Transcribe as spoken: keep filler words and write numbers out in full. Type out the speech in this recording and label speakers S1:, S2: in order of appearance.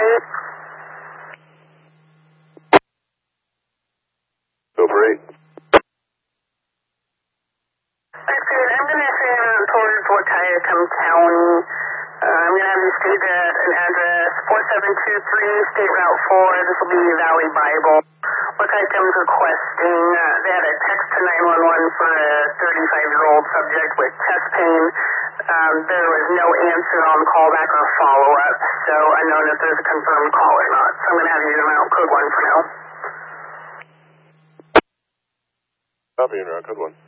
S1: eight.
S2: Over eight.
S1: Actually, I'm going to send out towards Waukiakum County. Uh, I'm going to have you state that an address, four seven two three, State Route four. This will be Valley Bible. Waukiakum's requesting, uh, they had a text to nine one one for a thirty-five-year-old subject with chest pain. Um, there was no answer on callback or follow-up, so unknown if there's a confirmed call or not. So I'm going to have you use them out code one for now.
S2: Copy, you're on code one.